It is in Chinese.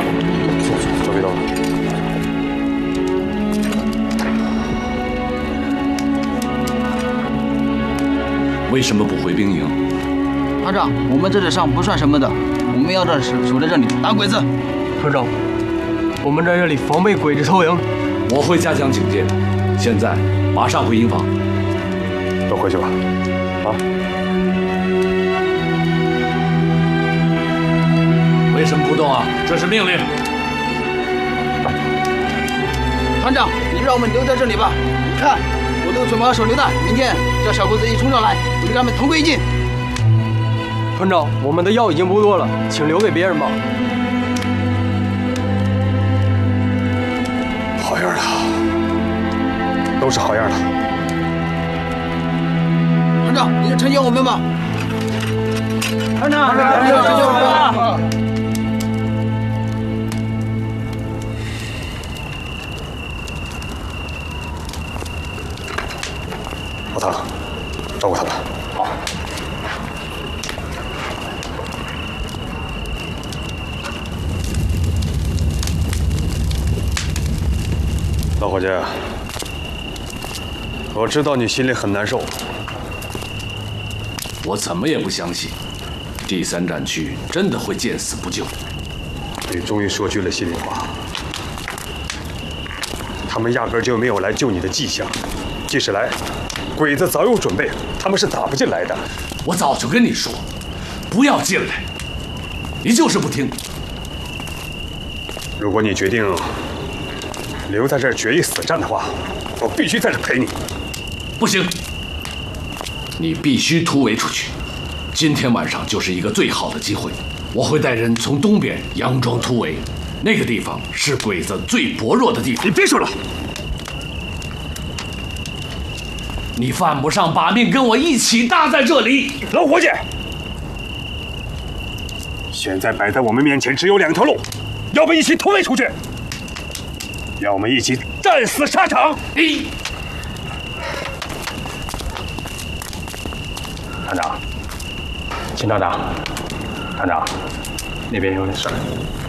走，别动了。 为什么不回兵营？ 团长，我们这点伤不算什么的，我们要守在这里打鬼子。 团长，我们在这里防备鬼子偷营。 我会加强警戒，现在马上回营房。 都回去吧。啊。 为什么不动啊？这是命令。 团长，你让我们留在这里吧。你看，我都准备好手榴弹，明天这小鬼子一冲上来，我就跟他们同归于尽。 团长，我们的药已经不多了，请留给别人吧。 好样的，都是好样的。 团长，你就成全我们吧。 团长， 成全我们吧。 老唐，照顾他们。好。老伙计，我知道你心里很难受。 我怎么也不相信，第3战区真的会见死不救。 你终于说句了心里话。他们压根就没有来救你的迹象，即使来，鬼子早有准备，他们是打不进来的。 我早就跟你说，不要进来，你就是不听。 如果你决定留在这儿决一死战的话，我必须在这陪你。 不行，你必须突围出去。今天晚上就是一个最好的机会，我会带人从东边佯装突围，那个地方是鬼子最薄弱的地方。 你别说了， 你犯不上把命跟我一起搭在这里。 老伙计，现在摆在我们面前只有2条路，要不一起突围出去，要么一起战死沙场。 团长，秦团长，团长，那边有点事儿。